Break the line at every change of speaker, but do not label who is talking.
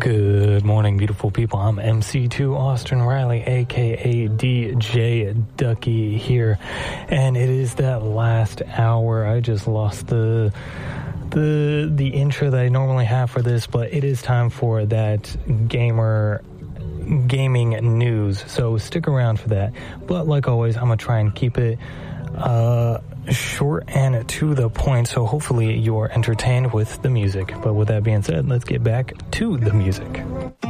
Good morning, beautiful people. I'm MC2 Austin Riley, aka DJ Ducky here, and it is that last hour. I just lost the intro that I normally have for this, but it is time for that gaming news, so stick around for that. But like always, I'm gonna try and keep it short and to the point, so hopefully you're entertained with the music. But with that being said, let's get back to the music.